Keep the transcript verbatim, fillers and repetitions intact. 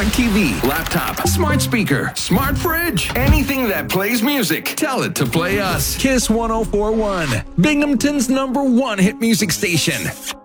smart T V, laptop, smart speaker, smart fridge, anything that plays music. Tell it to play us. Kiss one oh four point one, Binghamton's number one hit music station.